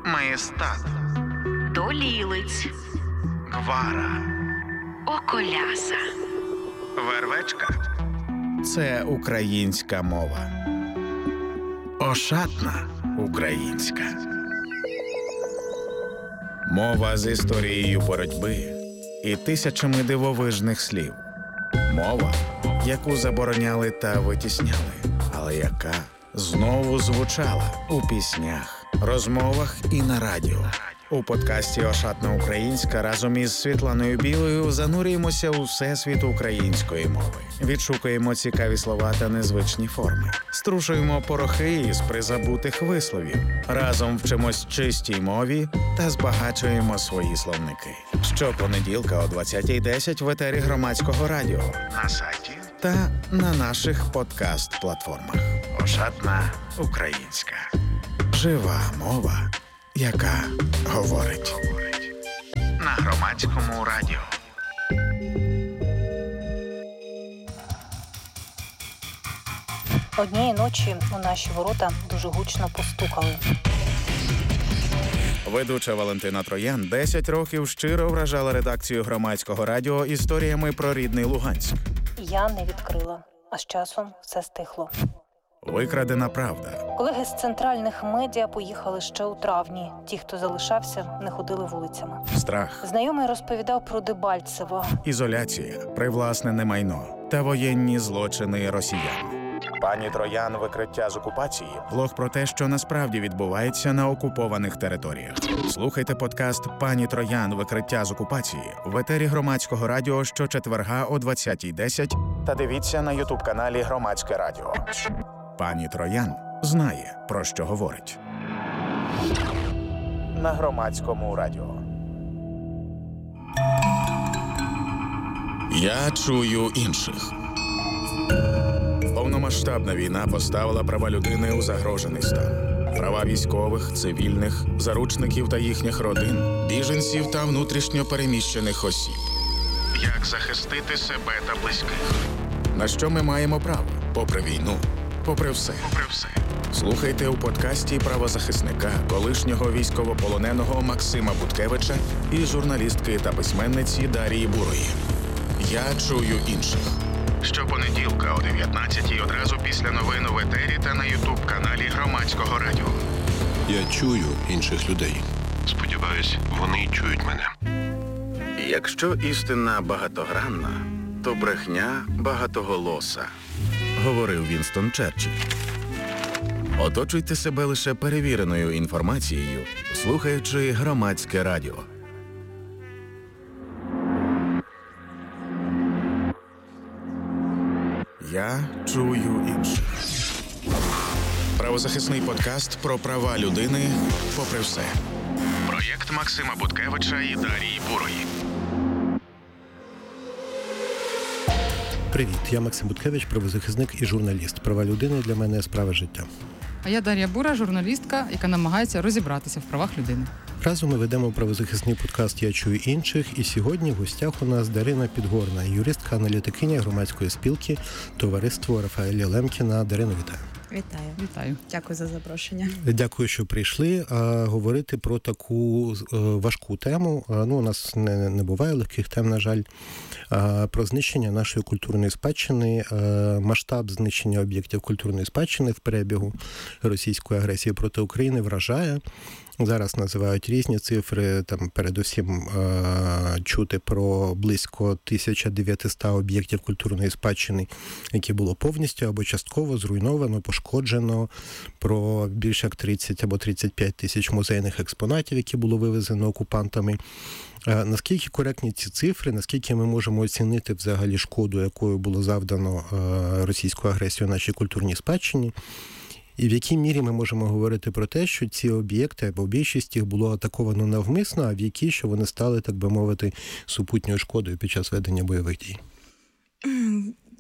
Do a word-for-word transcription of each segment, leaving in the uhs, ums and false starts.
Маєстат, Долілиць, Гвара, Околяса, Вервечка. Це українська мова. Ошатна українська. Мова з історією боротьби і тисячами дивовижних слів. Мова, яку забороняли та витісняли, але яка знову звучала у піснях, розмовах і на радіо. У подкасті «Ошатна українська» разом із Світланою Білою занурюємося у всесвіт української мови. Відшукуємо цікаві слова та незвичні форми. Струшуємо порохи із призабутих висловів. Разом вчимось чистій мові та збагачуємо свої словники. Щопонеділка о двадцятій десять в етері Громадського радіо, На сайті та на наших подкаст-платформах. «Ошатна українська». Жива мова, яка говорить. на Громадському радіо. Однієї ночі у наші ворота дуже гучно постукали. Ведуча Валентина Троян десять років щиро вражала редакцію Громадського радіо історіями про рідний Луганськ. Я не відкрила, а з часом все стихло. Викрадена правда. Колеги з центральних медіа поїхали ще у травні. Ті, хто залишався, не ходили вулицями. Страх. Знайомий розповідав про Дебальцево. Ізоляція, привласнене майно та воєнні злочини росіян. Пані Троян «Викриття з окупації» – блог про те, що насправді відбувається на окупованих територіях. Слухайте подкаст «Пані Троян. Викриття з окупації» в етері Громадського радіо щочетверга о двадцятій десять та дивіться на ютуб-каналі Громадське радіо. Пані Троян знає, про що говорить. На Громадському радіо. Я чую інших. Повномасштабна війна поставила права людини у загрожений стан. Права військових, цивільних, заручників та їхніх родин, біженців та внутрішньо переміщених осіб. Як захистити себе та близьких. На що ми маємо право? Попри війну, попри все. Попри все. Слухайте у подкасті правозахисника, колишнього військовополоненого Максима Буткевича і журналістки та письменниці Дарії Бурої. Я чую інших. Щопонеділка о дев'ятнадцятій одразу після новин в етері та на ютуб-каналі Громадського радіо. Я чую інших людей. Сподіваюсь, вони чують мене. Якщо істина багатогранна, то брехня багатоголоса, говорив Вінстон Черчилль. Оточуйте себе лише перевіреною інформацією, слухаючи Громадське радіо. Я чую інших. Правозахисний подкаст про права людини попри все. Проєкт Максима Буткевича і Дарії Бурої. Привіт, я Максим Буткевич, правозахисник і журналіст. Права людини для мене – справа життя. А я Дар'я Бура, журналістка, яка намагається розібратися в правах людини. Разом ми ведемо правозахисний подкаст «Я чую інших», і сьогодні в гостях у нас Дарина Підгорна, юристка-аналітикиня громадської спілки «Товариство Рафаеля Лемкіна». Дарино, вітаю. Вітаю. Вітаю. Дякую за запрошення. Дякую, що прийшли а, говорити про таку а, важку тему. А, ну, у нас не, не буває легких тем, на жаль. А, про знищення нашої культурної спадщини, а, масштаб знищення об'єктів культурної спадщини в перебігу російської агресії проти України вражає. Зараз називають різні цифри, там передусім е- чути про близько тисяча дев'ятсот об'єктів культурної спадщини, які було повністю або частково зруйновано, пошкоджено, про більше як тридцять або тридцять п'ять тисяч музейних експонатів, які було вивезено окупантами. Е- наскільки коректні ці цифри, наскільки ми можемо оцінити взагалі шкоду, якою було завдано е- російською агресією нашій культурній спадщині? І в якій мірі ми можемо говорити про те, що ці об'єкти, або більшість їх було атаковано навмисно, а в якій, що вони стали, так би мовити, супутньою шкодою під час ведення бойових дій?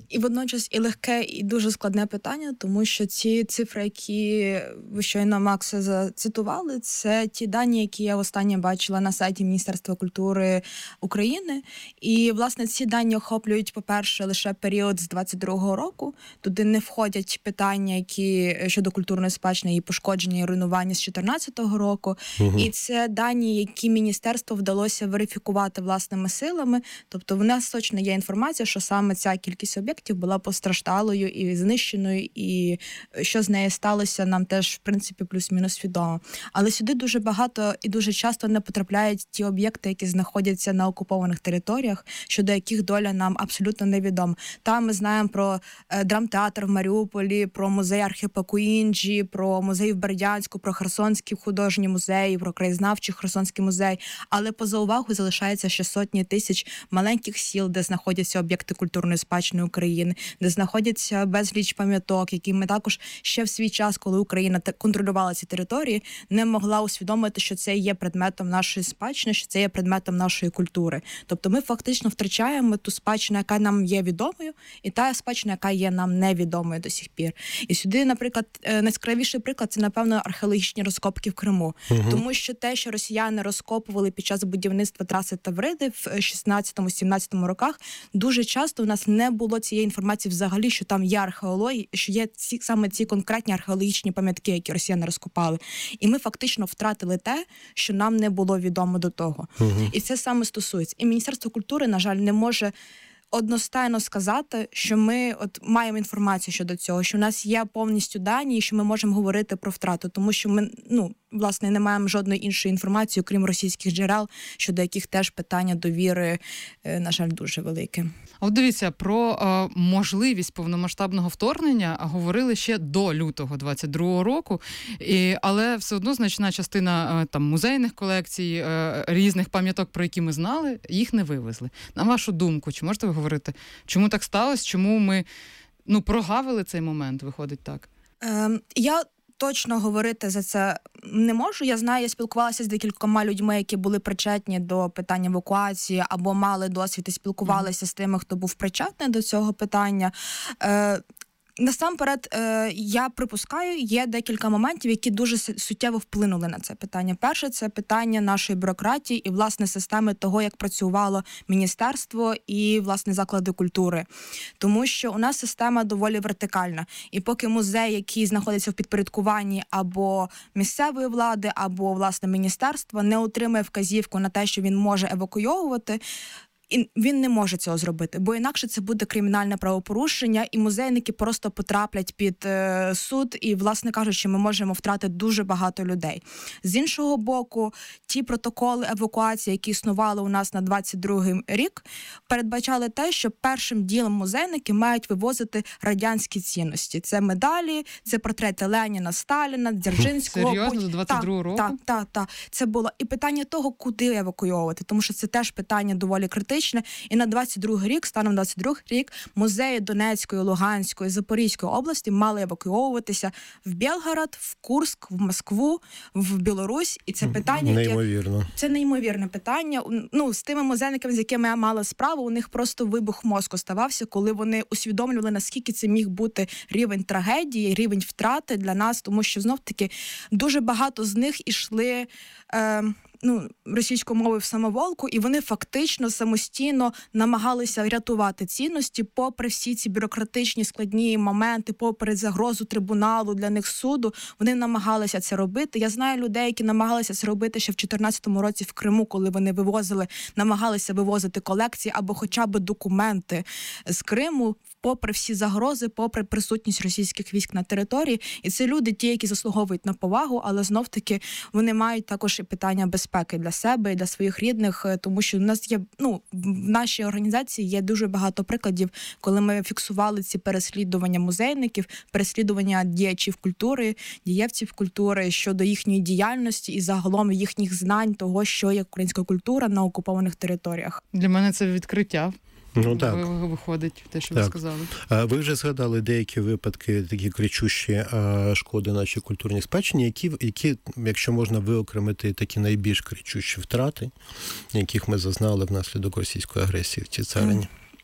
і водночас і легке, і дуже складне питання, тому що ці цифри, які ви щойно, Макса, зацитували, це ті дані, які я останнє бачила на сайті Міністерства культури України. І, власне, ці дані охоплюють, по-перше, лише період з двадцять другого року. Туди не входять питання, які щодо культурної спадщини, і пошкодження, і руйнування з чотирнадцятого року. Угу. І це дані, які міністерству вдалося верифікувати власними силами. Тобто в нас точно є інформація, що саме ця кількість об'єктів була постраждалою і знищеною, і що з нею сталося, нам теж, в принципі, плюс-мінус відомо. Але сюди дуже багато і дуже часто не потрапляють ті об'єкти, які знаходяться на окупованих територіях, щодо яких доля нам абсолютно невідома. Там ми знаємо про е, драмтеатр в Маріуполі, про музей архіпелагу Інджі, про музей в Бердянську, про Херсонський художній музей, про краєзнавчий Херсонський музей. Але поза увагою залишається ще сотні тисяч маленьких сіл, де знаходяться об'єкти культурної спадщини України, де знаходяться безліч пам'яток, які ми також ще в свій час, коли Україна контролювала ці території, не могла усвідомити, що це є предметом нашої спадщини, що це є предметом нашої культури. Тобто ми фактично втрачаємо ту спадщину, яка нам є відомою, і та спадщина, яка є нам невідомою до сих пір. І сюди, наприклад, найяскравіший приклад – це, напевно, археологічні розкопки в Криму. Угу. Тому що те, що росіяни розкопували під час будівництва траси Тавриди в шістнадцятому-сімнадцятому роках, дуже часто у нас не було цієї інформації взагалі, що там є археологія, що є ці, саме ці конкретні археологічні пам'ятки, які росіяни розкопали. І ми фактично втратили те, що нам не було відомо до того. Угу. І це саме стосується. І Міністерство культури, на жаль, не може одностайно сказати, що ми от маємо інформацію щодо цього, що в нас є повністю дані, і що ми можемо говорити про втрату, тому що ми, ну, власне, не маємо жодної іншої інформації, окрім російських джерел, щодо яких теж питання довіри, на жаль, дуже велике. А от дивіться, про е, можливість повномасштабного вторгнення говорили ще до лютого двадцять другого року, і, але все одно значна частина е, там музейних колекцій, е, різних пам'яток, про які ми знали, їх не вивезли. На вашу думку, чи можете ви говорити, чому так сталося, чому ми ну, прогавили цей момент, виходить так? Ем, я точно говорити за це не можу. Я знаю, я спілкувалася з декількома людьми, які були причетні до питання евакуації або мали досвід і спілкувалися mm. з тими, хто був причетний до цього питання. Е, Насамперед, е, я припускаю, є декілька моментів, які дуже суттєво вплинули на це питання. Перше, це питання нашої бюрократії і, власне, системи того, як працювало міністерство і, власне, заклади культури. Тому що у нас система доволі вертикальна. І поки музей, який знаходиться в підпорядкуванні або місцевої влади, або, власне, міністерства, не отримує вказівку на те, що він може евакуйовувати, і він не може цього зробити, бо інакше це буде кримінальне правопорушення, і музейники просто потраплять під е, суд, і, власне кажучи, ми можемо втратити дуже багато людей. З іншого боку, ті протоколи евакуації, які існували у нас на двадцять другий рік, передбачали те, що першим ділом музейники мають вивозити радянські цінності. Це медалі, це портрети Леніна, Сталіна, Дзержинського. Серйозно? До двадцять другого року? Так, так, так. Це було. І питання того, куди евакуйовувати, тому що це теж питання доволі критичне. І на двадцять другий рік, станом двадцять другий рік, музеї Донецької, Луганської, Запорізької області мали евакуйовуватися в Білгород, в Курськ, в Москву, в Білорусь. І це питання, неймовірно. Яке... Це неймовірне питання. Ну, з тими музейниками, з якими я мала справу, у них просто вибух мозку ставався, коли вони усвідомлювали, наскільки це міг бути рівень трагедії, рівень втрати для нас, тому що, знов-таки, дуже багато з них ішли... Е... ну, російською мовою в самоволку, і вони фактично самостійно намагалися рятувати цінності попри всі ці бюрократичні складні моменти, попри загрозу трибуналу для них суду, вони намагалися це робити. Я знаю людей, які намагалися це робити ще в чотирнадцятому році в Криму, коли вони вивозили, намагалися вивозити колекції або хоча б документи з Криму, попри всі загрози, попри присутність російських військ на території. І це люди, ті, які заслуговують на повагу, але знов-таки вони мають також і питання безпеки для себе і для своїх рідних, тому що в нас є, ну, в нашій організації є дуже багато прикладів, коли ми фіксували ці переслідування музейників, переслідування діячів культури, дієвців культури щодо їхньої діяльності і загалом їхніх знань того, що є українська культура на окупованих територіях. Для мене це відкриття. Ну, так. Виходить те, що так. ви сказали. Ви вже згадали деякі випадки, такі кричущі шкоди нашій культурній спадщині, які, які, якщо можна виокремити такі найбільш кричущі втрати, яких ми зазнали внаслідок російської агресії в цій царині.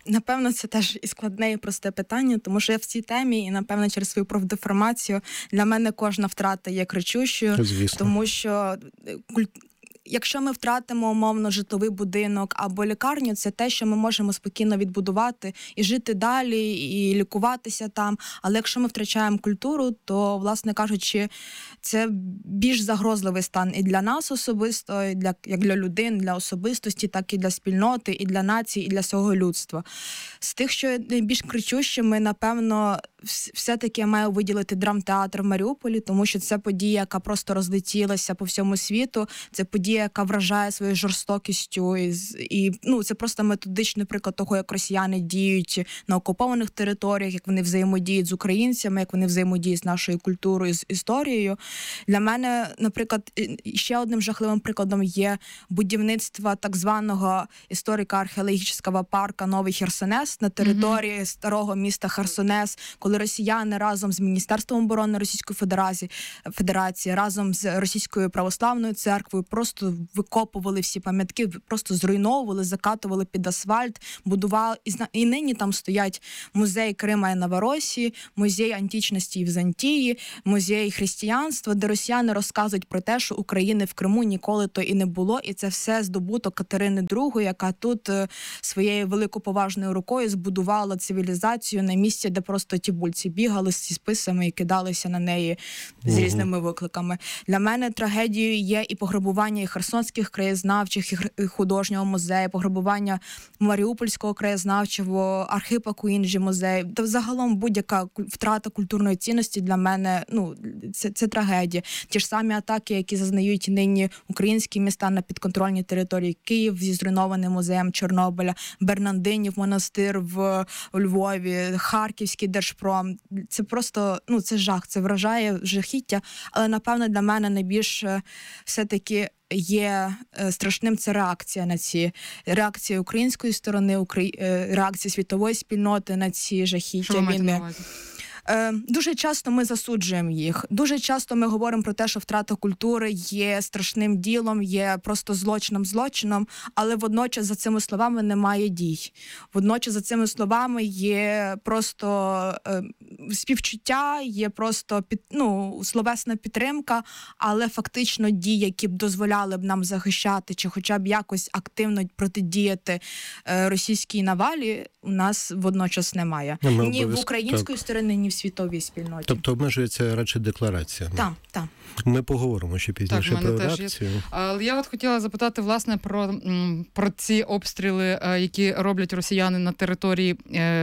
Напевно, це теж і складне, і просте питання, тому що я в цій темі, і, напевно, через свою профдеформацію, для мене кожна втрата є кричущою, Звісно. тому що культ... Якщо ми втратимо, умовно, житловий будинок або лікарню, це те, що ми можемо спокійно відбудувати і жити далі, і лікуватися там. Але якщо ми втрачаємо культуру, то, власне кажучи, це більш загрозливий стан і для нас особисто, і для, як для людей, для особистості, так і для спільноти, і для нації, і для всього людства. З тих, що найбільш кричущими, напевно, все-таки я маю виділити драмтеатр в Маріуполі, тому що це подія, яка просто розлетілася по всьому світу. Це подія, яка вражає своєю жорстокістю. І, і ну, це просто методичний приклад того, як росіяни діють на окупованих територіях, як вони взаємодіють з українцями, як вони взаємодіють з нашою культурою, з історією. Для мене, наприклад, ще одним жахливим прикладом є будівництво так званого історико-археологічного парка Новий Херсонес на території mm-hmm. старого міста Херсонес, коли росіяни разом з Міністерством оборони Російської Федерації, Федерації разом з Російською православною церквою просто викопували всі пам'ятки, просто зруйновували, закатували під асфальт, будували. І, і нині там стоять музей Крима і Новоросії, музей античності і Візантії, музей християнства, де росіяни розказують про те, що України в Криму ніколи то і не було, і це все здобуток Катерини другої, яка тут своєю великоповажною рукою збудувала цивілізацію на місці, де просто ті бульці бігали зі списами і кидалися на неї з різними викликами. Для мене трагедією є і пограбування і херсонських краєзнавчих, і художнього музею, пограбування Маріупольського краєзнавчого, Архипа Інжі музею. Та взагалом будь-яка втрата культурної цінності для мене, ну, це, це трагедія. Ті ж самі атаки, які зазнають нині українські міста на підконтрольній території: Київ зі зруйнованим музеєм Чорнобиля, Бернандинів монастир в Львові, Харківський Держпром. Це просто, ну, це жах, це вражає жахіття, але, напевно, для мене найбільше все-таки є страшним це реакція на ці реакція української сторони, реакція світової спільноти на ці жахіття війни. Дуже часто ми засуджуємо їх. Дуже часто ми говоримо про те, що втрата культури є страшним ділом, є просто злочином злочином, але водночас за цими словами немає дій. Водночас за цими словами є просто е, співчуття, є просто під, ну, словесна підтримка, але фактично дії, які б дозволяли б нам захищати чи хоча б якось активно протидіяти е, російській навалі, у нас водночас немає. Ми ні в української так. сторони, ні в світовій спільноті. Тобто обмежується радше деклараціями. Так, так. Ми поговоримо ще пізніше так, про теж реакцію. Є. Але я от хотіла запитати, власне, про, про ці обстріли, які роблять росіяни на території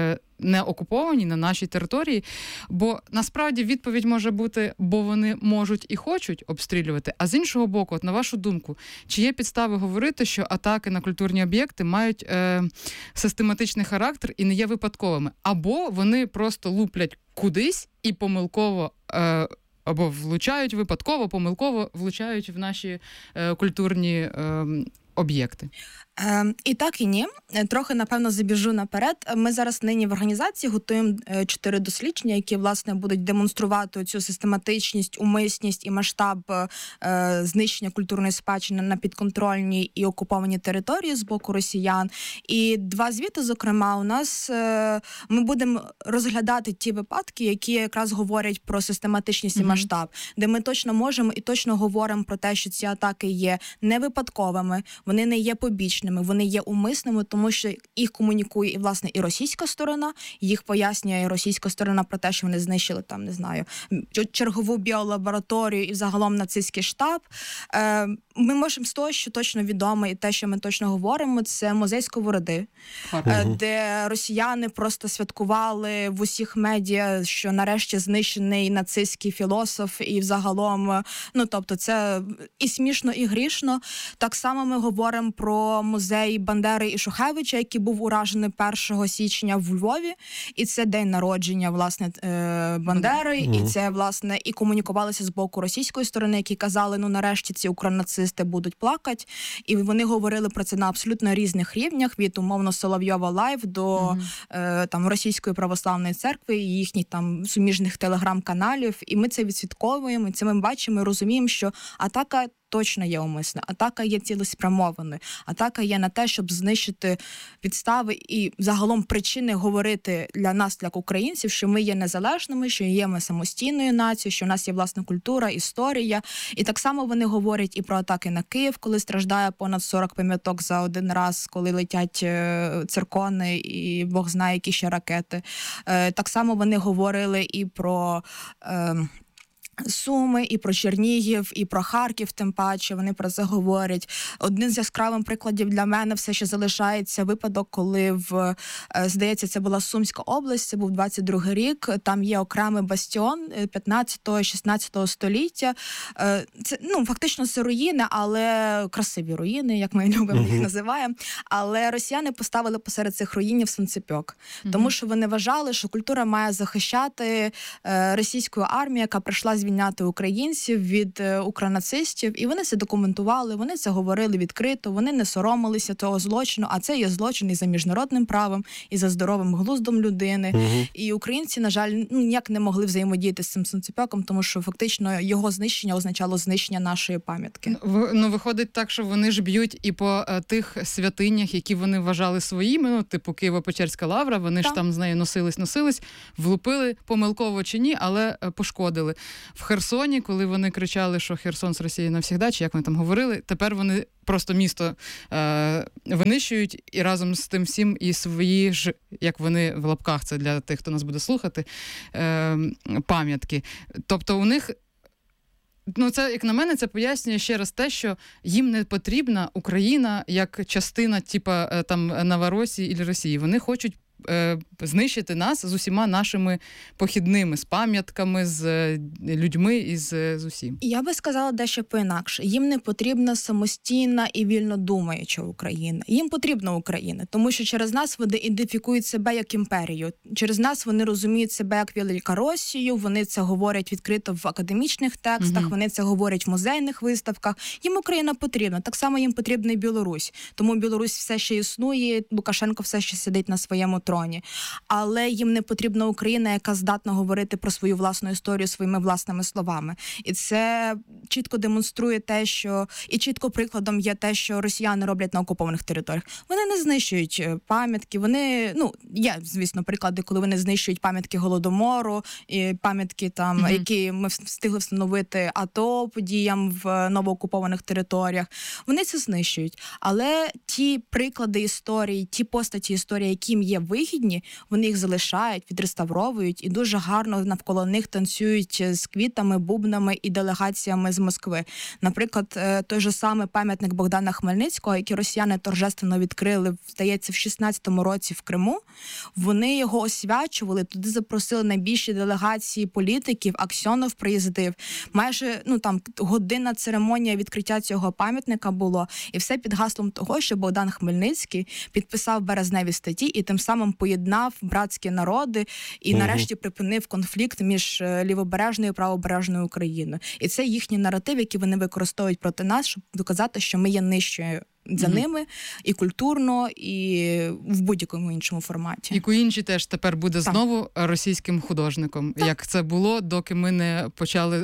не окуповані, на нашій території, бо насправді відповідь може бути, бо вони можуть і хочуть обстрілювати. А з іншого боку, от на вашу думку, чи є підстави говорити, що атаки на культурні об'єкти мають е, систематичний характер і не є випадковими? Або вони просто луплять кудись і помилково е, або влучають випадково, помилково влучають в наші е, культурні е, об'єкти? Е, і так, і ні. Трохи, напевно, забіжу наперед. Ми зараз нині в організації готуємо чотири дослідження, які, власне, будуть демонструвати цю систематичність, умисність і масштаб е, знищення культурної спадщини на підконтрольній і окупованій території з боку росіян. І два звіти, зокрема, у нас е, ми будемо розглядати ті випадки, які якраз говорять про систематичність mm-hmm. і масштаб, де ми точно можемо і точно говоримо про те, що ці атаки є не випадковими, вони не є побічними, вони є умисними, тому що їх комунікує і, власне, і російська сторона, їх пояснює і російська сторона про те, що вони знищили там, не знаю, чергову біолабораторію і взагалом нацистський штаб. Е, ми можемо з того, що точно відомо, і те, що ми точно говоримо, це музей Сковороди, е, де росіяни просто святкували в усіх медіа, що нарешті знищений нацистський філософ, і взагалом, ну, тобто це і смішно, і грішно. Так само ми говоримо про музей Бандери і Шухевича, який був уражений першого січня в Львові, і це день народження, власне, Бандери, mm-hmm. і це, власне, і комунікувалося з боку російської сторони, які казали, ну, нарешті ці укронацисти будуть плакати, і вони говорили про це на абсолютно різних рівнях, від, умовно, Соловйова Лайв до mm-hmm. е, там, Російської православної церкви і їхніх там суміжних телеграм-каналів, і ми це відслідковуємо, і це ми бачимо, і розуміємо, що атака точно є умисна, атака є цілеспрямованою, атака є на те, щоб знищити підстави і загалом причини говорити для нас, для українців, що ми є незалежними, що є ми самостійною нацією, що в нас є власна культура, історія. І так само вони говорять і про атаки на Київ, коли страждає понад сорок пам'яток за один раз, коли летять циркони і Бог знає, які ще ракети. Так само вони говорили і про Суми, і про Чернігів, і про Харків, тим паче, вони про це говорять. Один з яскравих прикладів для мене все ще залишається випадок, коли, в, здається, це була Сумська область, це був двадцять другий рік, там є окремий бастіон п'ятнадцятого-шістнадцятого століття. Це, ну, фактично це руїни, але красиві руїни, як ми любимо їх називаємо. Але росіяни поставили посеред цих руїнів сонцепьок, тому що вони вважали, що культура має захищати російську армію, яка прийшла звільняти українців від укронацистів, і вони це документували, вони це говорили відкрито, вони не соромилися того злочину, а це є злочин і за міжнародним правом, і за здоровим глуздом людини. Угу. І українці, на жаль, ну, ніяк не могли взаємодіяти з цим сонцепьоком, тому що фактично його знищення означало знищення нашої пам'ятки. Ну, виходить так, що вони ж б'ють і по е, тих святинях, які вони вважали своїми, ну, типу Києво-Печерська лавра, вони так. ж там з нею носились-носились, влупили, помилково чи ні, але е, пошкодили. В Херсоні, коли вони кричали, що Херсон з Росії навсігда, чи як вони там говорили, тепер вони просто місто е, винищують і разом з тим всім і свої ж, як вони в лапках, це для тих, хто нас буде слухати, е, пам'ятки. Тобто у них, ну це, як на мене, це пояснює ще раз те, що їм не потрібна Україна як частина, типа там Новоросії і Росії. Вони хочуть знищити нас з усіма нашими похідними, з пам'ятками, з людьми і з, з усім. Я би сказала дещо по-інакше. Їм не потрібна самостійна і вільно думаюча Україна. Їм потрібна Україна, тому що через нас вони ідентифікують себе як імперію. Через нас вони розуміють себе як Велика Росію, вони це говорять відкрито в академічних текстах, угу. вони це говорять в музейних виставках. Їм Україна потрібна. Так само їм потрібна і Білорусь. Тому Білорусь все ще існує, Лукашенко все ще сидить на своєму троні. Але їм не потрібна Україна, яка здатна говорити про свою власну історію своїми власними словами. І це чітко демонструє те, що... І чітко прикладом є те, що росіяни роблять на окупованих територіях. Вони не знищують пам'ятки, вони... Ну, є, звісно, приклади, коли вони знищують пам'ятки Голодомору, і пам'ятки, там, mm-hmm. які ми встигли встановити АТО подіям в новоокупованих територіях. Вони це знищують. Але ті приклади історії, ті постаті історії, яким є вигідні, вони їх залишають, відреставровують і дуже гарно навколо них танцюють з квітами, бубнами і делегаціями з Москви. Наприклад, той же самий пам'ятник Богдана Хмельницького, який росіяни торжественно відкрили, здається, в шістнадцятому році в Криму, вони його освячували, туди запросили найбільші делегації політиків, Аксьонов приїздив. Майже, ну, там, годинна церемонія відкриття цього пам'ятника було, і все під гаслом того, що Богдан Хмельницький підписав березневі статті і тим самим поєднав братські народи і, угу. нарешті, припинив конфлікт між лівобережною і правобережною Україною. І це їхній наратив, який вони використовують проти нас, щоб доказати, що ми є нижчою за mm-hmm. ними і культурно, і в будь-якому іншому форматі. І Куінджі теж тепер буде так. знову російським художником, так. як це було, доки ми не почали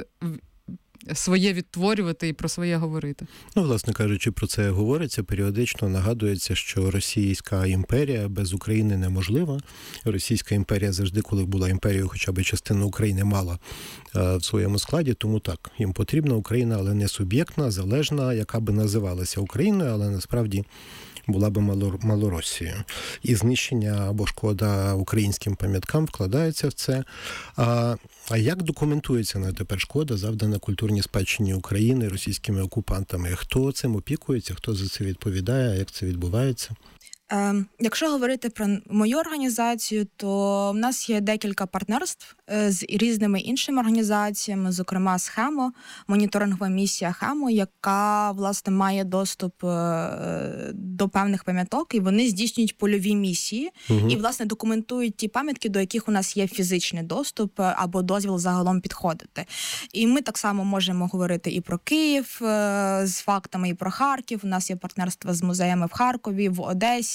своє відтворювати і про своє говорити. Ну, власне кажучи, про це говориться, періодично нагадується, що Російська імперія без України неможлива. Російська імперія завжди, коли була імперією, хоча б частину України мала в своєму складі, тому так, їм потрібна Україна, але не суб'єктна, залежна, яка би називалася Україною, але насправді була би Малоросією. І знищення або шкода українським пам'яткам вкладається в це. А, а як документується на тепер шкода, завдана культурній спадщині України російськими окупантами? Хто цим опікується, хто за це відповідає, як це відбувається? Е, якщо говорити про мою організацію, то в нас є декілька партнерств е, з різними іншими організаціями, зокрема з ХЕМО, моніторингова місія ХЕМО, яка, власне, має доступ е, до певних пам'яток, і вони здійснюють польові місії, угу. і, власне, документують ті пам'ятки, до яких у нас є фізичний доступ або дозвіл загалом підходити. І ми так само можемо говорити і про Київ е, з фактами, і про Харків. У нас є партнерство з музеями в Харкові, в Одесі,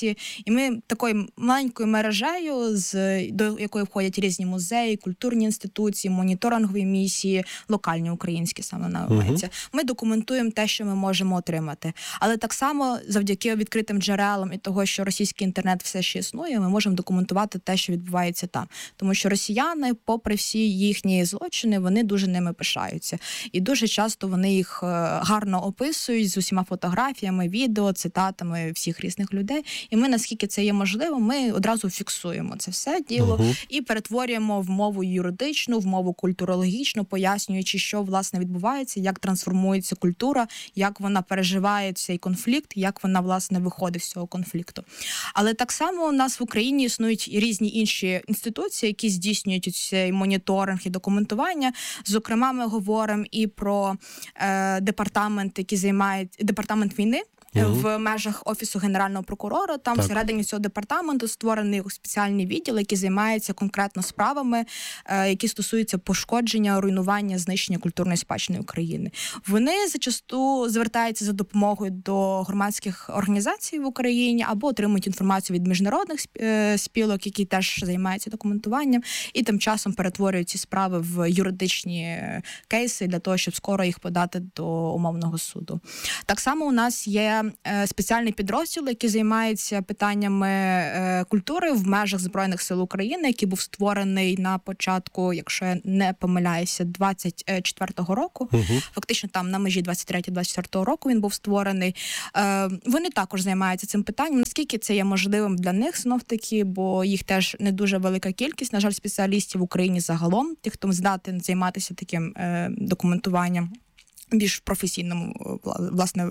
місії. І ми такою маленькою мережею, з до якої входять різні музеї, культурні інституції, моніторингові місії, локальні українські саме називаються. Uh-huh. Ми документуємо те, що ми можемо отримати. Але так само завдяки відкритим джерелам і того, що російський інтернет все ще існує, ми можемо документувати те, що відбувається там. Тому що росіяни, попри всі їхні злочини, вони дуже ними пишаються. І дуже часто вони їх гарно описують з усіма фотографіями, відео, цитатами всіх різних людей. І ми, наскільки це є можливо, ми одразу фіксуємо це все діло uh-huh. і перетворюємо в мову юридичну, в мову культурологічну, пояснюючи, що, власне, відбувається, як трансформується культура, як вона переживає цей конфлікт, як вона, власне, виходить з цього конфлікту. Але так само у нас в Україні існують і різні інші інституції, які здійснюють цей моніторинг і документування. Зокрема, ми говоримо і про е, департамент, який займає департамент війни. Uh-huh. В межах Офісу Генерального прокурора, там так. всередині цього департаменту створений спеціальний відділ, який займається конкретно справами, е, які стосуються пошкодження, руйнування, знищення культурної спадщини України. Вони зачасту звертаються за допомогою до громадських організацій в Україні або отримують інформацію від міжнародних спілок, які теж займаються документуванням, і тим часом перетворюють ці справи в юридичні кейси для того, щоб скоро їх подати до умовного суду. Так само у нас є спеціальний підрозділ, який займається питаннями культури в межах Збройних сил України, який був створений на початку, якщо я не помиляюся, двадцять четвертого року. Uh-huh. Фактично там на межі двадцять третього - двадцять четвертого року він був створений. Вони також займаються цим питанням. Наскільки це є можливим для них, знов-таки, бо їх теж не дуже велика кількість, на жаль, спеціалістів в Україні загалом, тих, хто здатен займатися таким документуванням. Більш професійному, власне,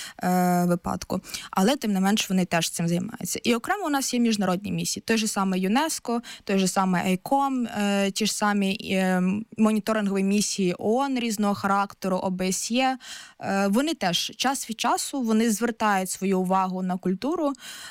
випадку. Але, тим не менш, вони теж цим займаються. І окремо у нас є міжнародні місії. Той же самий ЮНЕСКО, той же самий ЕЙКОМ, ті ж самі моніторингові місії ООН різного характеру, ОБСЄ. Вони теж час від часу вони звертають свою увагу на культуру,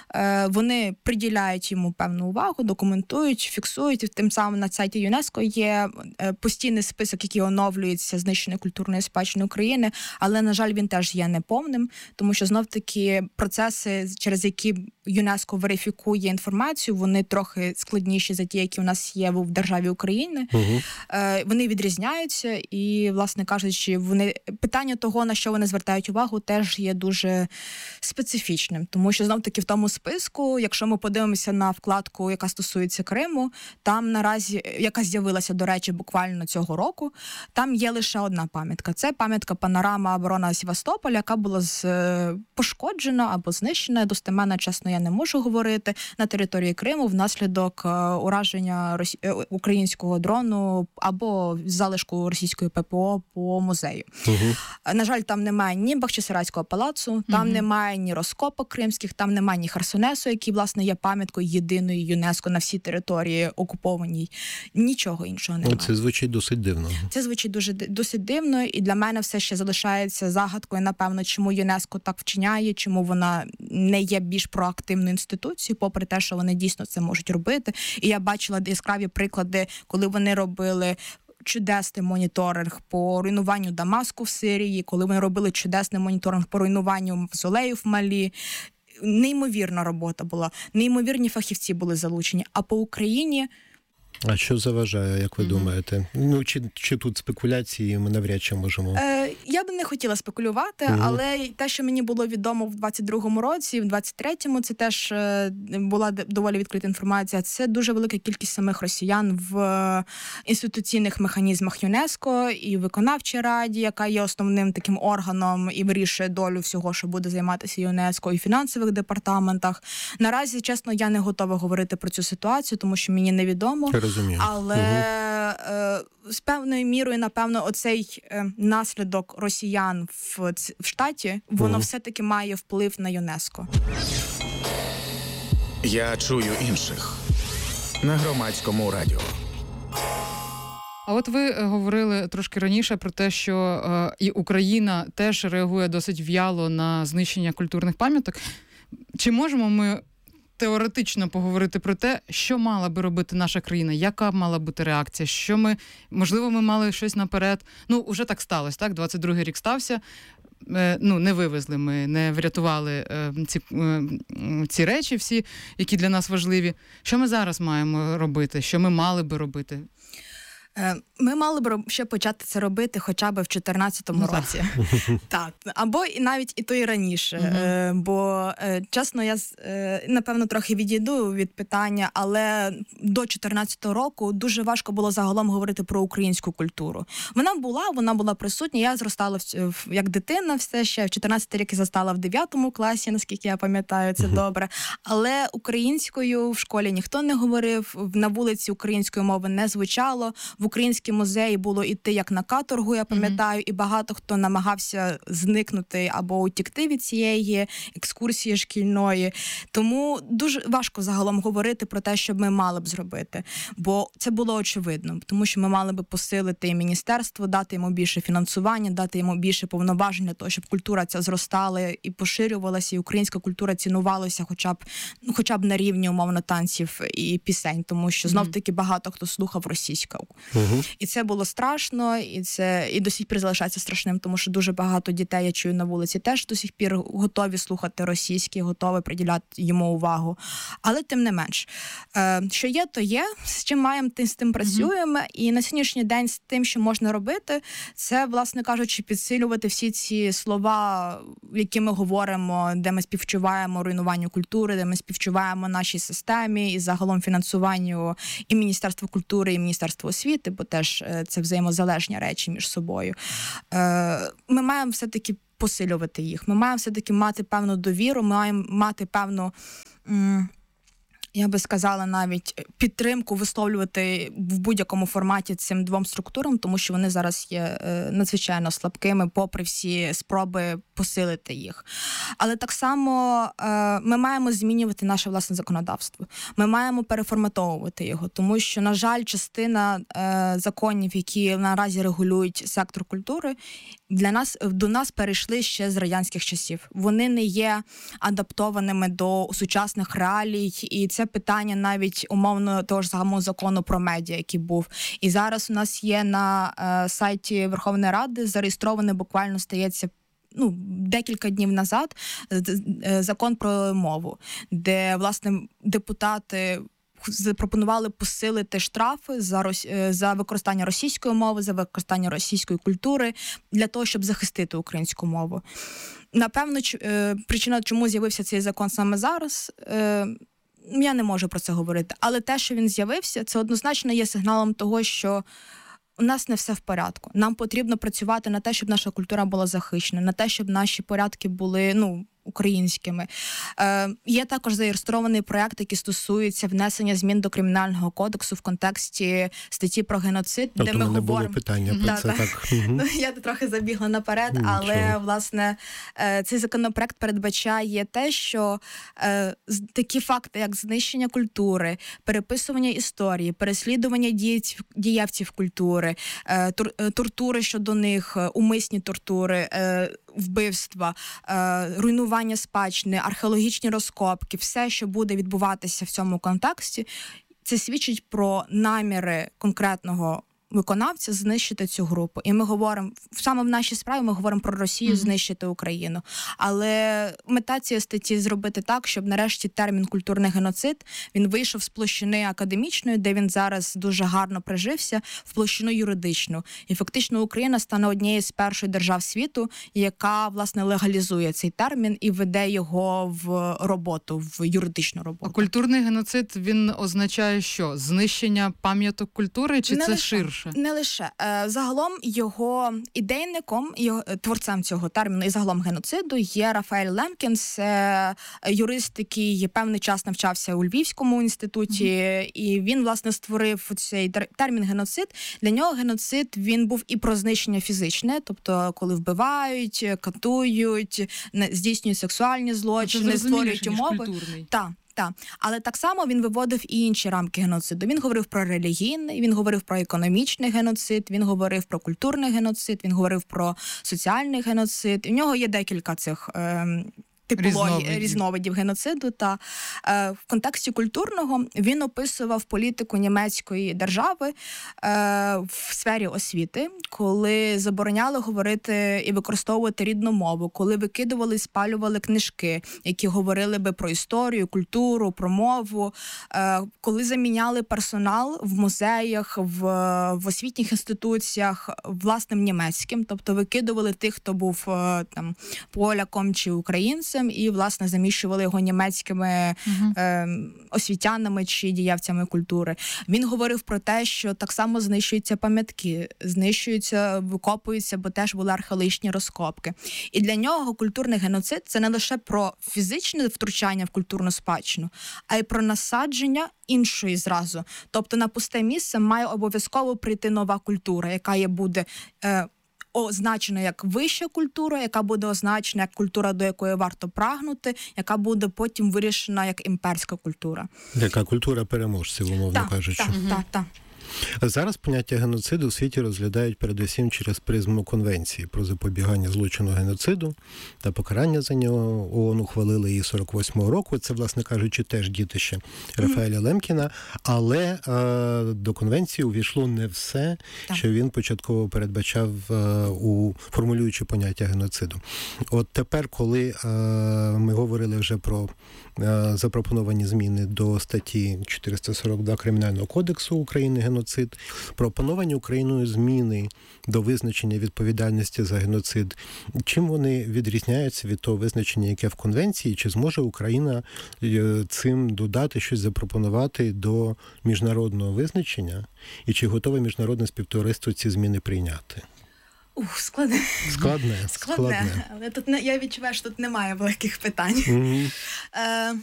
вони приділяють йому певну увагу, документують, фіксують. Тим самим на сайті ЮНЕСКО є постійний список, який оновлюється знищеної культурної спадщини України. Але, на жаль, він теж є неповним, тому що, знов-таки, процеси, через які ЮНЕСКО верифікує інформацію, вони трохи складніші за ті, які у нас є в державі України. Угу. Е, вони відрізняються і, власне кажучи, вони питання того, на що вони звертають увагу, теж є дуже специфічним. Тому що, знов-таки, в тому списку, якщо ми подивимося на вкладку, яка стосується Криму, там наразі, яка з'явилася, до речі, буквально цього року, там є лише одна пам'ятка. Це пам'ятка панорама оборона Севастополя, яка була з, пошкоджена або знищена, достеменно, чесно, я не можу говорити, на території Криму внаслідок ураження росі... українського дрону або залишку російської ППО по музею. Угу. На жаль, там немає ні Бахчисарайського палацу, там угу. немає ні розкопок кримських, там немає ні Херсонесу, який, власне, є пам'яткою єдиної ЮНЕСКО на всій території окупованій. Нічого іншого немає. Це звучить досить дивно. Це звучить дуже досить дивно, і для мене все ще залишається загадкою, напевно, чому ЮНЕСКО так вчиняє, чому вона не є більш проактивною інституцією, попри те, що вони дійсно це можуть робити. І я бачила яскраві приклади, коли вони робили чудесний моніторинг по руйнуванню Дамаску в Сирії, коли вони робили чудесний моніторинг по руйнуванню мавзолеїв в Малі. Неймовірна робота була, неймовірні фахівці були залучені. А по Україні... А що заважає, як ви mm-hmm. думаєте? Ну, чи, чи тут спекуляції ми навряд чи можемо? Е, я б не хотіла спекулювати, mm-hmm. але те, що мені було відомо в двадцять другому році, в двадцять третьому, це теж е, була доволі відкрита інформація. Це дуже велика кількість самих росіян в інституційних механізмах ЮНЕСКО і в виконавчій раді, яка є основним таким органом і вирішує долю всього, що буде займатися ЮНЕСКО, і в фінансових департаментах. Наразі, чесно, я не готова говорити про цю ситуацію, тому що мені невідомо. Розумію. Але угу. е, з певною мірою, напевно, оцей е, наслідок росіян в, в штаті, воно угу. все-таки має вплив на ЮНЕСКО. Я чую інших на Громадському радіо. А от ви говорили трошки раніше про те, що е, і Україна теж реагує досить в'яло на знищення культурних пам'яток. Чи можемо ми теоретично поговорити про те, що мала би робити наша країна, яка мала бути реакція, що ми, можливо, ми мали щось наперед. Ну, уже так сталося, так? двадцять другий рік стався. ну, не вивезли, ми не врятували ці, ці речі всі, які для нас важливі. Що ми зараз маємо робити? Що ми мали би робити? Ми мали б ще почати це робити хоча б в чотирнадцятому ну, році. Так. Або і навіть і то і раніше. Uh-huh. Бо, чесно, я, напевно, трохи відійду від питання, але до чотирнадцятого року дуже важко було загалом говорити про українську культуру. Вона була, вона була присутня. Я зростала як дитина все ще. В чотирнадцятий рік я застала в дев'ятому класі, наскільки я пам'ятаю, це uh-huh. добре. Але українською в школі ніхто не говорив, на вулиці української мови не звучало. В український музей було йти як на каторгу, я пам'ятаю, mm-hmm. і багато хто намагався зникнути або утікти від цієї екскурсії шкільної. Тому дуже важко загалом говорити про те, що ми мали б зробити. Бо це було очевидно, тому що ми мали б посилити і міністерство, дати йому більше фінансування, дати йому більше повноважень для того, щоб культура ця зростала і поширювалася, і українська культура цінувалася хоча б, ну, хоча б на рівні, умовно, танців і пісень, тому що знов-таки багато хто слухав російську. Uh-huh. І це було страшно, і це і до сих пір залишається страшним, тому що дуже багато дітей, я чую на вулиці, теж до сих пір готові слухати російське, готові приділяти йому увагу. Але тим не менш, е, що є, то є, з чим маємо, з тим працюємо, uh-huh. і на сьогоднішній день з тим, що можна робити, це, власне кажучи, підсилювати всі ці слова, які ми говоримо, де ми співчуваємо руйнуванню культури, де ми співчуваємо нашій системі і загалом фінансуванню і Міністерства культури, і Міністерства освіти, бо теж це взаємозалежні речі між собою. Ми маємо все-таки посилювати їх. Ми маємо все-таки мати певну довіру, ми маємо мати певну, я би сказала, навіть підтримку висловлювати в будь-якому форматі цим двом структурам, тому що вони зараз є надзвичайно слабкими, попри всі спроби посилити їх. Але так само ми маємо змінювати наше власне законодавство. Ми маємо переформатовувати його, тому що, на жаль, частина законів, які наразі регулюють сектор культури, для нас, до нас перейшли ще з радянських часів. Вони не є адаптованими до сучасних реалій, і це питання навіть умовно того ж самого закону про медіа, який був. І зараз у нас є на е, сайті Верховної Ради зареєстрований, буквально стається ну, декілька днів назад, закон про мову, де, власне, депутати запропонували посилити штрафи за, за використання російської мови, за використання російської культури для того, щоб захистити українську мову. Напевно, причина, чому з'явився цей закон саме зараз, я не можу про це говорити. Але те, що він з'явився, це однозначно є сигналом того, що у нас не все в порядку. Нам потрібно працювати на те, щоб наша культура була захищена, на те, щоб наші порядки були, ну, українськими. Е, є також зареєстрований проєкт, який стосується внесення змін до Кримінального кодексу в контексті статті про геноцид, тобто де ми не говоримо... було питання про да, це, да. так. Ну, я трохи забігла наперед, Нічого. але, власне, е, цей законопроект передбачає те, що е, такі факти, як знищення культури, переписування історії, переслідування дієвців, дієвців культури, е, тур, е, тортури щодо них, умисні тортури, е, вбивства, е, руйнування спадщини, археологічні розкопки, все, що буде відбуватися в цьому контексті, це свідчить про наміри конкретного виконавця знищити цю групу. І ми говоримо, саме в нашій справі ми говоримо про Росію, mm-hmm. знищити Україну. Але мета цієї статті зробити так, щоб нарешті термін «культурний геноцид» він вийшов з площини академічної, де він зараз дуже гарно прижився, в площину юридичну. І фактично Україна стане однією з перших держав світу, яка, власне, легалізує цей термін і веде його в роботу, в юридичну роботу. А культурний геноцид, він означає що? Знищення пам'яток культури, чи Не це лише. ширше? Не лише. Загалом його ідейником, його, творцем цього терміну і загалом геноциду є Рафаель Лемкінс, юрист, який певний час навчався у Львівському інституті, mm-hmm. і він, власне, створив цей термін геноцид. Для нього геноцид, він був і про знищення фізичне, тобто коли вбивають, катують, здійснюють сексуальні злочини, створюють умови. Так. Так, але так само він виводив і інші рамки геноциду. Він говорив про релігійний, він говорив про економічний геноцид, він говорив про культурний геноцид, він говорив про соціальний геноцид. І в нього є декілька цих е, типології Різновидів. різновидів геноциду. Та е, в контексті культурного він описував політику німецької держави е, в сфері освіти, коли забороняли говорити і використовувати рідну мову, коли викидували і спалювали книжки, які говорили би про історію, культуру, про мову, е, коли заміняли персонал в музеях, в, в освітніх інституціях власним німецьким, тобто викидували тих, хто був е, там поляком чи українцем, і, власне, заміщували його німецькими uh-huh. е, освітянами чи діячами культури. Він говорив про те, що так само знищуються пам'ятки, знищуються, викопуються, бо теж були археологічні розкопки. І для нього культурний геноцид – це не лише про фізичне втручання в культурну спадщину, а й про насадження іншої зразу. Тобто на пусте місце має обов'язково прийти нова культура, яка є буде е, означена як вища культура, яка буде означена як культура, до якої варто прагнути, яка буде потім вирішена як імперська культура. Яка культура переможців, умовно так, кажучи. Так, так, так. Зараз поняття геноциду у світі розглядають передусім через призму Конвенції про запобігання злочину геноциду та покарання за нього. ООН ухвалили її сорок восьмого року. Це, власне кажучи, теж дітище Рафаеля Лемкіна. Але е, до Конвенції увійшло не все, так. що він початково передбачав, е, у формулюючи поняття геноциду. От тепер, коли е, ми говорили вже про е, запропоновані зміни до статті чотириста сорок два Кримінального кодексу України «Геноцид», пропоновані Україною зміни до визначення відповідальності за геноцид, чим вони відрізняються від того визначення, яке в Конвенції, чи зможе Україна цим додати щось, запропонувати до міжнародного визначення, і чи готове міжнародне співтовариство ці зміни прийняти? Ух, складне. Складне. Складне. Складне. Але тут не, я відчуваю, що тут немає великих питань. Mm-hmm. Е,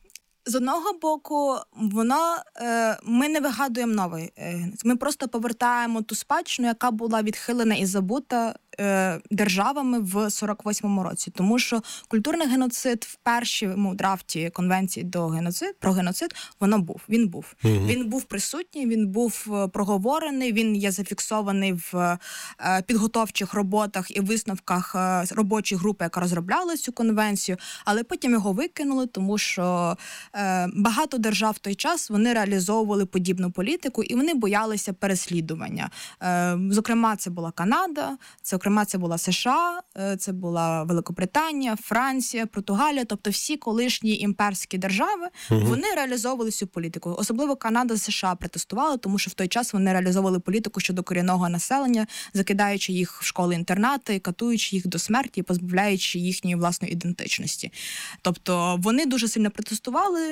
З одного боку, воно, е, ми не вигадуємо новий. Е, ми просто повертаємо ту спадщину, яка була відхилена і забута е, державами в сорок восьмому році. Тому що культурний геноцид в першому драфті Конвенції до геноцид, про геноцид, воно був. Він був. Угу. Він був присутній, він був проговорений, він є зафіксований в е, підготовчих роботах і висновках е, робочої групи, яка розробляла цю конвенцію, але потім його викинули, тому що багато держав в той час, вони реалізовували подібну політику, і вони боялися переслідування. Зокрема, це була Канада, це, зокрема, це була США, це була Великобританія, Франція, Португалія, тобто всі колишні імперські держави, угу. вони реалізовували цю політику. Особливо Канада, США протестували, тому що в той час вони реалізовували політику щодо корінного населення, закидаючи їх в школи-інтернати, катуючи їх до смерті і позбавляючи їхньої власної ідентичності. Тобто вони дуже сильно протестували,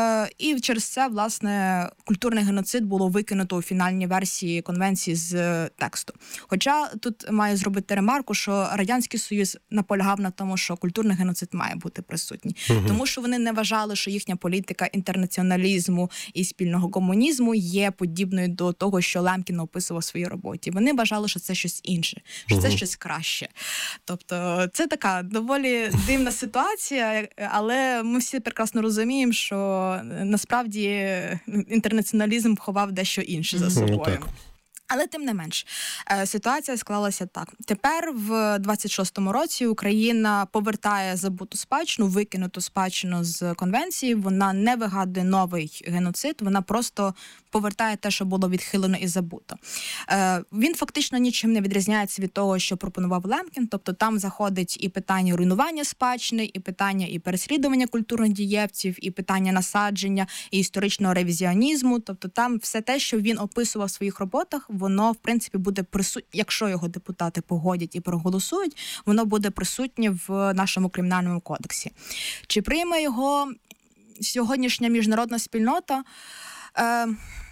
і через це, власне, культурний геноцид було викинуто у фінальній версії конвенції з тексту. Хоча тут маю зробити ремарку, що Радянський Союз наполягав на тому, що культурний геноцид має бути присутній. Угу. Тому що вони не вважали, що їхня політика інтернаціоналізму і спільного комунізму є подібною до того, що Лемкін описував в своїй роботі. Вони вважали, що це щось інше, що угу. це щось краще. Тобто це така доволі дивна ситуація, але ми всі прекрасно розуміємо, що насправді інтернаціоналізм ховав дещо інше за собою. Ну, але тим не менш, ситуація склалася так. Тепер в двадцять шостому році Україна повертає забуту спадщину, викинуту спадщину з конвенції, вона не вигадує новий геноцид, вона просто повертає те, що було відхилено і забуто. Він фактично нічим не відрізняється від того, що пропонував Лемкін, тобто там заходить і питання руйнування спадщини, і питання і переслідування культурних дієвців, і питання насадження, і історичного ревізіонізму, тобто там все те, що він описував в своїх роботах, воно, в принципі, буде присутнє, якщо його депутати погодять і проголосують, воно буде присутнє в нашому кримінальному кодексі. Чи прийме його сьогоднішня міжнародна спільнота? Е,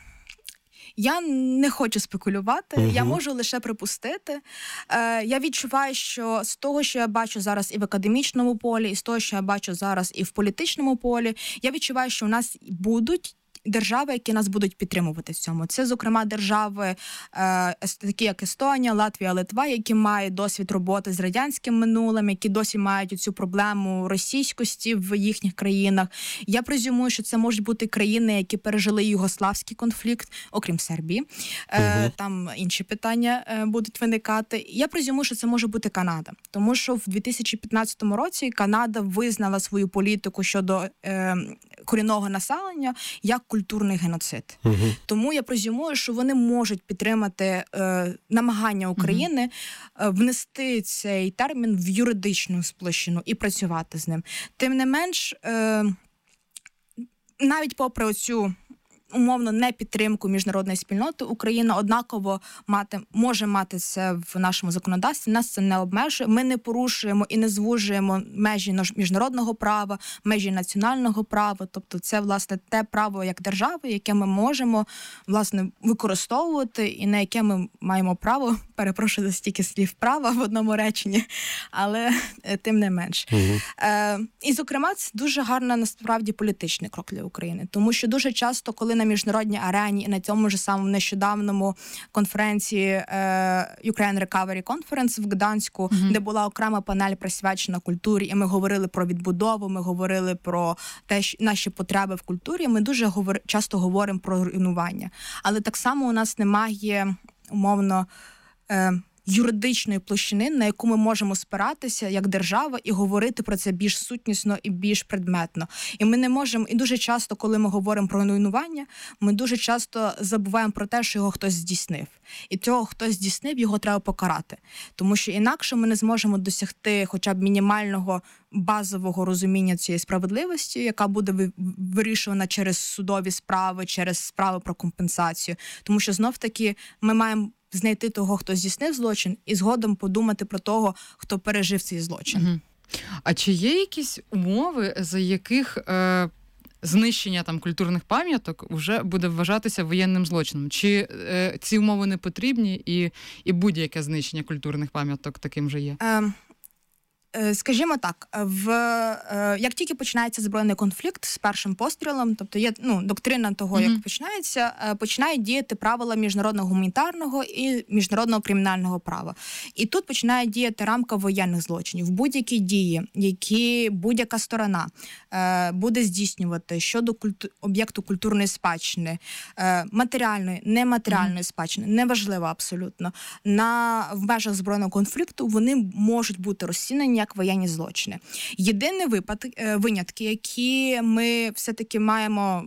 Я не хочу спекулювати, угу. я можу лише припустити. Е, я відчуваю, що з того, що я бачу зараз і в академічному полі, і з того, що я бачу зараз і в політичному полі, я відчуваю, що у нас будуть держави, які нас будуть підтримувати в цьому. Це, зокрема, держави, е, такі як Естонія, Латвія, Литва, які мають досвід роботи з радянським минулим, які досі мають цю проблему російськості в їхніх країнах. Я презюмую, що це можуть бути країни, які пережили югославський конфлікт, окрім Сербії. Е, угу. Там інші питання е, будуть виникати. Я презюмую, що це може бути Канада. Тому що в дві тисячі п'ятнадцятому році Канада визнала свою політику щодо е, корінного населення як культурний геноцид. Угу. Тому я презюмую, що вони можуть підтримати е, намагання України угу. е, внести цей термін в юридичну сплощину і працювати з ним. Тим не менш, е, навіть попри оцю умовно не підтримку міжнародної спільноти, Україна однаково мати, може мати це в нашому законодавстві, нас це не обмежує, ми не порушуємо і не звужуємо межі міжнародного права, межі національного права, тобто це, власне, те право як держави, яке ми можемо, власне, використовувати і на яке ми маємо право, перепрошую за стільки слів права в одному реченні, але тим не менш. Угу. Е, і, зокрема, це дуже гарний, насправді, політичний крок для України, тому що дуже часто, коли на міжнародній арені і на цьому ж самому нещодавному конференції е, Ukraine Recovery Conference в Гданську, mm-hmm. де була окрема панель присвячена культурі, і ми говорили про відбудову, ми говорили про те, що наші потреби в культурі, ми дуже говор... часто говоримо про руйнування. Але так само у нас немає, умовно, е, юридичної площини, на яку ми можемо спиратися як держава і говорити про це більш сутнісно і більш предметно. І ми не можемо, і дуже часто, коли ми говоримо про руйнування, ми дуже часто забуваємо про те, що його хтось здійснив. І цього хтось здійснив, його треба покарати. Тому що інакше ми не зможемо досягти хоча б мінімального базового розуміння цієї справедливості, яка буде вирішувана через судові справи, через справи про компенсацію. Тому що знов-таки ми маємо знайти того, хто здійснив злочин, і згодом подумати про того, хто пережив цей злочин. Угу. А чи є якісь умови, за яких е, знищення там культурних пам'яток вже буде вважатися воєнним злочином? Чи е, ці умови не потрібні і, і будь-яке знищення культурних пам'яток таким же є? Е, Скажімо так, в як тільки починається збройний конфлікт з першим пострілом, тобто є ну доктрина того, mm-hmm. як починається, починають діяти правила міжнародного гуманітарного і міжнародного кримінального права. І тут починає діяти рамка воєнних злочинів. Будь-які дії, які будь-яка сторона е, буде здійснювати щодо культу, об'єкту культурної спадщини, е, матеріальної, нематеріальної mm-hmm. спадщини, неважливо абсолютно, на в межах збройного конфлікту вони можуть бути розцінені як воєнні злочини. Єдиний випадок, винятки, які ми все-таки маємо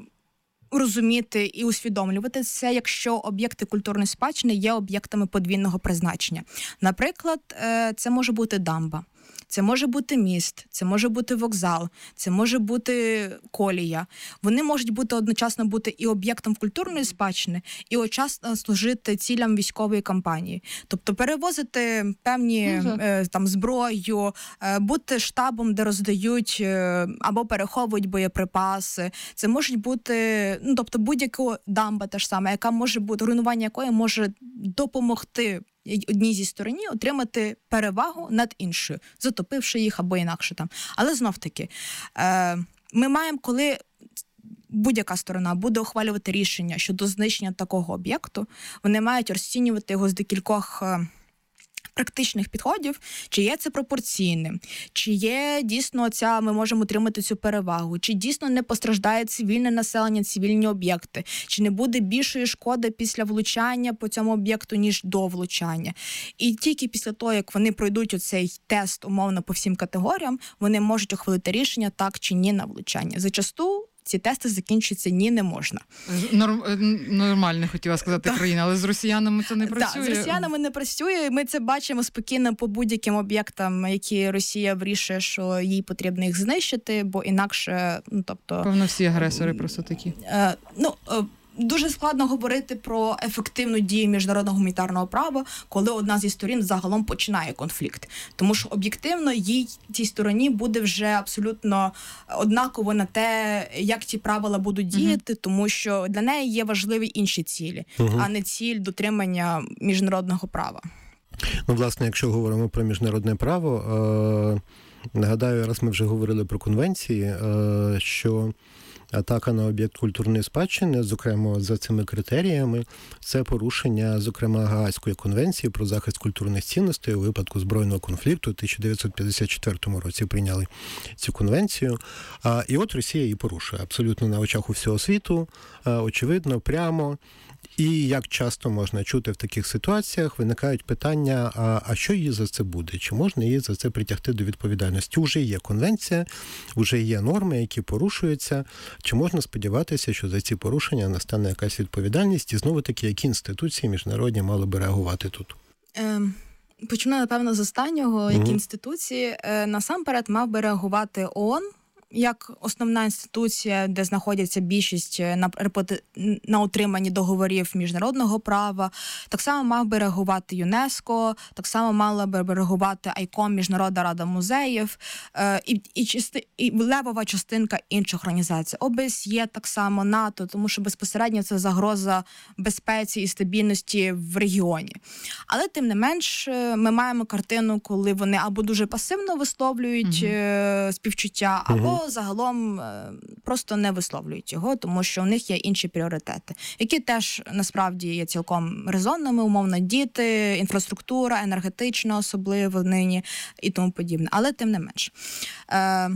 розуміти і усвідомлювати, це якщо об'єкти культурної спадщини є об'єктами подвійного призначення. Наприклад, це може бути дамба. Це може бути міст, це може бути вокзал, це може бути колія. Вони можуть бути одночасно бути і об'єктом культурної спадщини, і одночасно служити цілям військової кампанії. Тобто перевозити певні mm-hmm. е, там зброю, е, бути штабом, де роздають е, або переховують боєприпаси. Це можуть бути, ну тобто будь-яка дамба та ж сама, яка може бути, руйнування якої може допомогти одній зі стороні отримати перевагу над іншою, затопивши їх або інакше там. Але знов-таки, е, ми маємо, коли будь-яка сторона буде ухвалювати рішення щодо знищення такого об'єкту, вони мають розцінювати його з декількох е, практичних підходів, чи є це пропорційним, чи є дійсно ця, ми можемо отримати цю перевагу, чи дійсно не постраждає цивільне населення, цивільні об'єкти, чи не буде більшої шкоди після влучання по цьому об'єкту, ніж до влучання. І тільки після того, як вони пройдуть оцей тест умовно по всім категоріям, вони можуть ухвалити рішення так чи ні на влучання. Зачасту ці тести закінчуються ні, не можна. Норм, нормально, хотіла сказати, країна, але з росіянами це не працює. Так, з росіянами не працює. Ми це бачимо спокійно по будь-яким об'єктам, які Росія вирішує, що їй потрібно їх знищити, бо інакше, ну, тобто... Певно, всі агресори просто такі. Е, ну, е, Дуже складно говорити про ефективну дію міжнародного гуманітарного права, коли одна зі сторін загалом починає конфлікт. Тому що об'єктивно їй, цій стороні, буде вже абсолютно однаково на те, як ці правила будуть діяти, uh-huh. тому що для неї є важливі інші цілі, uh-huh. а не ціль дотримання міжнародного права. Ну, власне, якщо говоримо про міжнародне право, е- нагадаю, раз ми вже говорили про конвенції, е- що атака на об'єкт культурної спадщини, зокрема за цими критеріями, це порушення, зокрема, Гаазької конвенції про захист культурних цінностей у випадку збройного конфлікту. У тисяча дев'ятсот п'ятдесят четвертому році прийняли цю конвенцію. І от Росія її порушує абсолютно на очах у всього світу, очевидно, прямо. І як часто можна чути в таких ситуаціях, виникають питання, а, а що їй за це буде? Чи можна її за це притягти до відповідальності? Уже є конвенція, вже є норми, які порушуються. Чи можна сподіватися, що за ці порушення настане якась відповідальність? І знову-таки, які інституції міжнародні мали би реагувати тут? Ем, почну, напевно, з останнього. Які Мгм. інституції? Е, насамперед мав би реагувати ООН, як основна інституція, де знаходяться більшість на репоти- на утриманні договорів міжнародного права. Так само мав би реагувати ЮНЕСКО, так само мала би реагувати АЙКОМ, Міжнародна рада музеїв, е, і, і, части, і левова частинка інших організацій. ОБСЄ так само, НАТО, тому що безпосередньо це загроза безпеці і стабільності в регіоні. Але тим не менш, е, ми маємо картину, коли вони або дуже пасивно висловлюють Мгм. е, співчуття, або Мгм. загалом е, просто не висловлюють його, тому що у них є інші пріоритети, які теж насправді є цілком резонними, умовно, діти, інфраструктура, енергетична особливо нині і тому подібне. Але тим не менш. Е,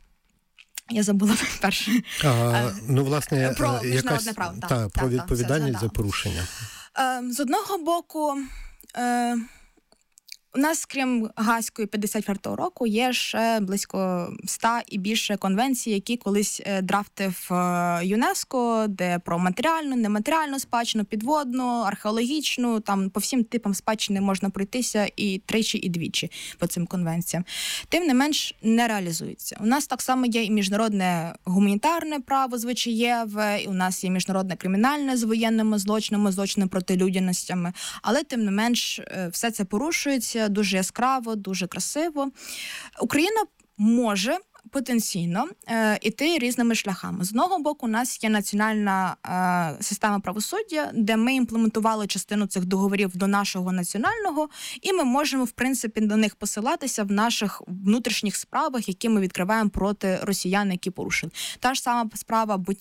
я забула перше. А, Е, ну, власне, про е, міжнародне якась, право, так, та, так, про так, відповідальність все за згадала. порушення. Е, з одного боку, е, у нас, крім Гаазької п'ятдесят четвертого року, є ще близько ста і більше конвенцій, які колись е, драфтив е, ЮНЕСКО, де про матеріальну, нематеріальну спадщину, підводну, археологічну, там по всім типам спадщини можна пройтися і тричі, і двічі по цим конвенціям. Тим не менш, не реалізується. У нас так само є і міжнародне гуманітарне право звичаєве, і у нас є міжнародне кримінальне з воєнними злочинами, злочинами проти людяностями, але тим не менш е, все це порушується дуже яскраво, дуже красиво. Україна може потенційно е, іти різними шляхами. З одного боку, у нас є національна е, система правосуддя, де ми імплементували частину цих договорів до нашого національного, і ми можемо, в принципі, до них посилатися в наших внутрішніх справах, які ми відкриваємо проти росіян, які порушили. Та ж сама справа